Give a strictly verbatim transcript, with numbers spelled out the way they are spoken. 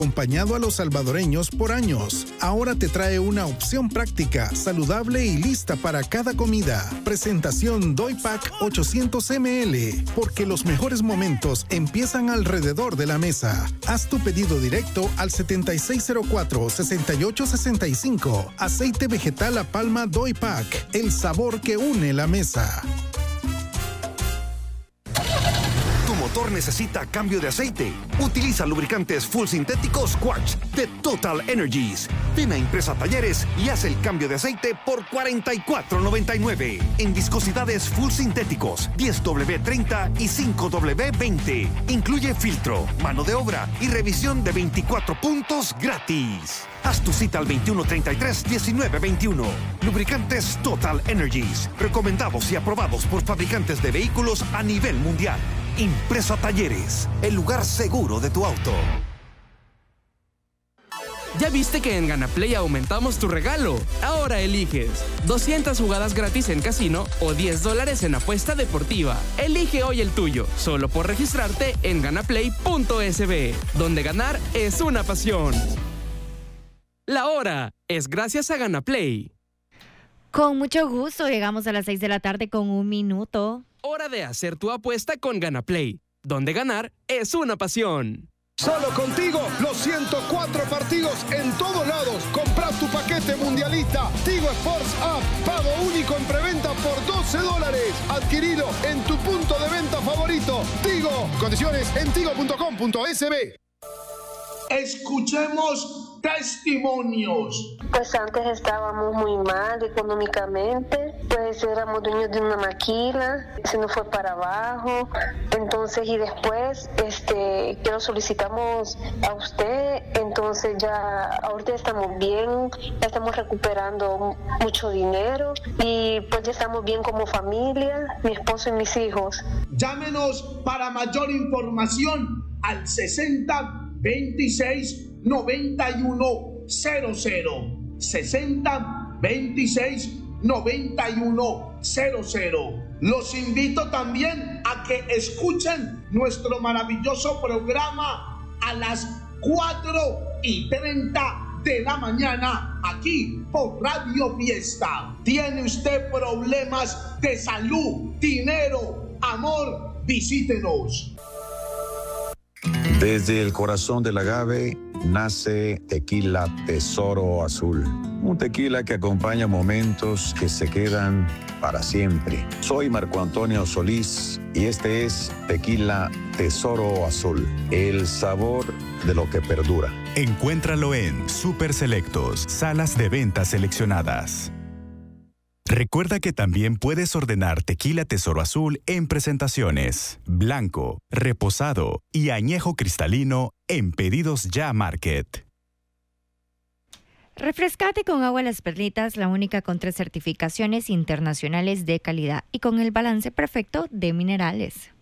acompañado a los salvadoreños por años. Ahora te trae una opción práctica, saludable y lista para cada comida. Presentación Doy Pack ochocientos mililitros, porque los mejores momentos empiezan alrededor de la mesa. Haz tu pedido directo al setenta y seis cero cuatro, sesenta y ocho sesenta y cinco. Aceite vegetal a palma Doy Pack, el sabor que une la mesa. Tu motor necesita cambio de aceite. Utiliza lubricantes full sintéticos Quartz de Total Energies. Ven a Impresa Talleres y haz el cambio de aceite por cuarenta y cuatro noventa y nueve. En viscosidades full sintéticos diez doble treinta y cinco doble veinte. Incluye filtro, mano de obra y revisión de veinticuatro puntos gratis. Haz tu cita al veintiuno treinta y tres diecinueve veintiuno. Lubricantes Total Energies. Recomendados y aprobados por fabricantes de vehículos a nivel mundial. Impresa Talleres, el lugar seguro de tu auto. ¿Ya viste que en GanaPlay aumentamos tu regalo? Ahora eliges doscientas jugadas gratis en casino o diez dólares en apuesta deportiva. Elige hoy el tuyo, solo por registrarte en ganaplay punto es be, donde ganar es una pasión. La hora es gracias a GanaPlay. Con mucho gusto, llegamos a las seis de la tarde con un minuto. Hora de hacer tu apuesta con GanaPlay, donde ganar es una pasión. Solo contigo, los ciento cuatro partidos en todos lados. Compra tu paquete mundialista. Tigo Sports App. Pago único en preventa por doce dólares. Adquirilo en tu punto de venta favorito. Tigo. Condiciones en tigo punto com punto es be. Escuchemos testimonios. Pues antes estábamos muy mal económicamente, pues éramos dueños de una maquila, se nos fue para abajo, entonces y después este que lo solicitamos a usted, entonces ya ahorita estamos bien, ya estamos recuperando mucho dinero y pues ya estamos bien como familia, mi esposo y mis hijos. Llámenos para mayor información al sesenta veintiséis noventa y uno cero cero, sesenta veintiséis noventa y uno cero cero. Los invito también a que escuchen nuestro maravilloso programa a las cuatro y treinta de la mañana aquí por Radio Fiesta. ¿Tiene usted problemas de salud, dinero, amor? Visítenos. Desde el corazón del agave nace Tequila Tesoro Azul. Un tequila que acompaña momentos que se quedan para siempre. Soy Marco Antonio Solís y este es Tequila Tesoro Azul. El sabor de lo que perdura. Encuéntralo en Super Selectos, salas de ventas seleccionadas. Recuerda que también puedes ordenar Tequila Tesoro Azul en presentaciones, blanco, reposado y añejo cristalino en Pedidos Ya Market. Refrescate con agua Las Perlitas, la única con tres certificaciones internacionales de calidad y con el balance perfecto de minerales.